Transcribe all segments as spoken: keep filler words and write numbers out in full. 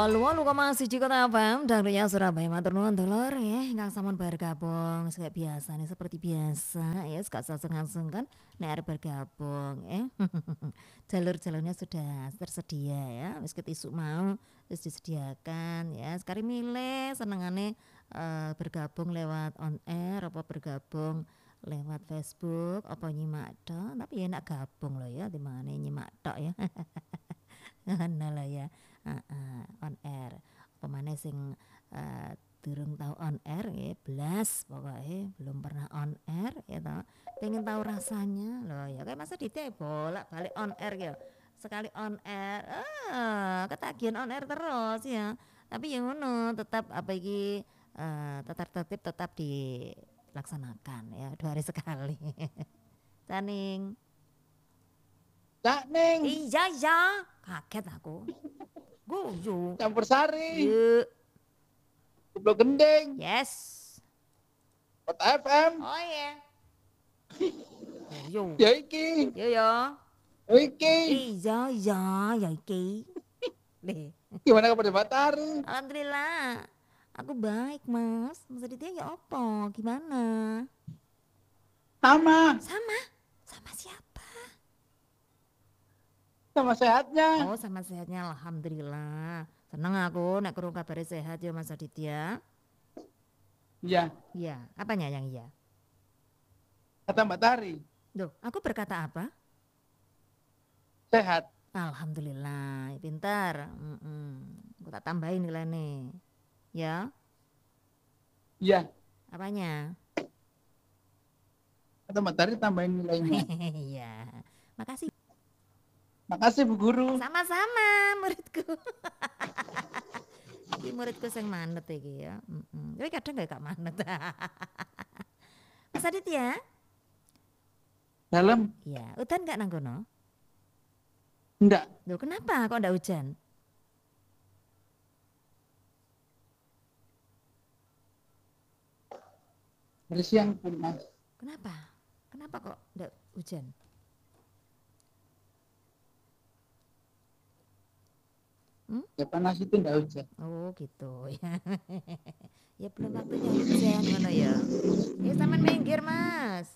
Halo, halo koma siji Kota F M, Dangdutnya Surabaya, matur nuwun dulur ya, ingkang sampun bergabung kayak biasa nih seperti biasa ya, gak sasung-sasung kan nek arep bergabung ya. Jalur-jalurnya sudah tersedia ya, wis ketisuk mau wis disediakan ya. Sekali milih senengane eh, bergabung lewat on air apa bergabung lewat Facebook apa nyimak tok, tapi ya enak gabung loh ya, timbangane nyimak tok ya. Ngono lah ya. Heeh, on air. Apa maneh sing eh, durung tahu on air ya blas pokoknya belum pernah on air ya toh. Pengen tahu rasanya loh ya kayak masa Ditya bolak-balik on air ya. Sekali on air, ah, ketagihan on air terus ya. Tapi yang ngono tetap apa iki eh, tetap tertib tetap dilaksanakan ya dua hari sekali. Taning. Cak Ning, Iya iya, kaget aku. Guyu. campur sari, Yuk. goblok gendeng, Yes. Kota F M, Oh iya. Guyu. ya iki, Yo yo. ya iki. Iya iya ya iki. Deh. Gimana kabar Batari? Alhamdulillah. Aku baik mas. Mas Aditya ya apa? Gimana? Sama, Sama. Sama siapa? sama sehatnya. Oh sama sehatnya. Alhamdulillah. Senang aku nek krungu kabare sehat ya Mas Aditya. Iya, Iya. Apanya yang iya? kata Mbak Tari, Duh, aku berkata apa? sehat. Alhamdulillah, pintar. Mm-mm. Aku tak tambahin nilai nih. Ya, Iya, apanya? kata Mbak Tari tambahin nilainya. Iya, makasih. Makasih Bu Guru. Sama-sama muridku. Iki muridku sing manet iki ya. Mm-mm. Tapi kadang gak kak manet. Mas Aditya? Dalam, Iya, udan gak nang kono? enggak. Loh, kenapa kok ndak hujan? Dari siang pun Mas. Kenapa? Kenapa kok ndak hujan? Ya panas itu enggak hujan. Oh gitu ya. Ya belum waktunya hujan ngono ya. Ya sampean minggir Mas.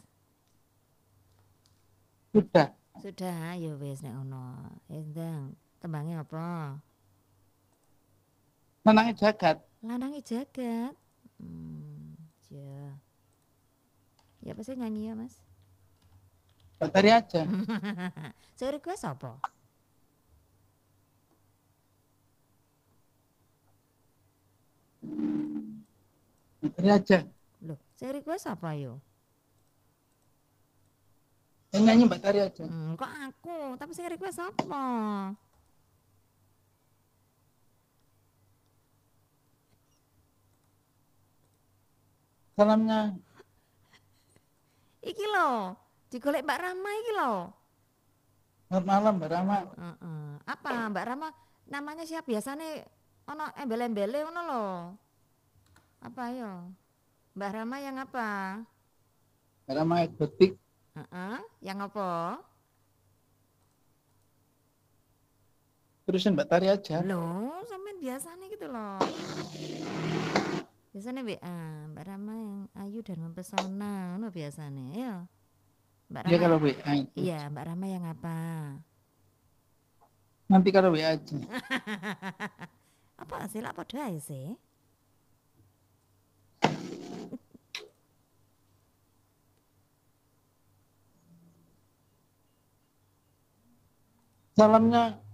Sudah, Sudah ya wis nek ngono. Ya ndang, tembangnya apa? menangi jagat. Lanangi jagat. Hmm, ya. Ya pasti nyanyi ya Mas. Mbak Tari aja. Saya request apa? Mbak Tari aja. Loh, saya request apa yo? Yang nyanyi Mbak Tari aja. Hmm, kok aku? Tapi saya request apa? Salamnya. Iki loh, digolek Mbak Rama iki loh. Selamat malam Mbak Rama. Heeh. Apa Mbak Rama namanya siapa biasanya ono embel-embele ngono loh. Apa yo? Mbak Rama yang apa? Mbak Rama eksotik. Heeh, yang apa? Terusin Mbak Tari aja. Loh, sampean biasanya gitu loh. Biasanya W A, Mbak Rama yang ayu dan mempesona, ngono biasanya. Ya. Mbak Dia Rama. kalau W A itu. Iya, Mbak Rama yang apa? Nanti kalau W A aja. Apa sih lah padha ae sih? Salamnya